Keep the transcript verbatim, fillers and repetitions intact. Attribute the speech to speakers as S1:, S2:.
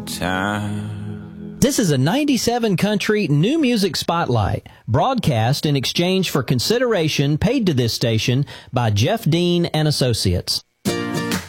S1: Time.
S2: This is a ninety-seven Country New Music Spotlight, broadcast in exchange for consideration paid to this station by Jeff Dean and Associates.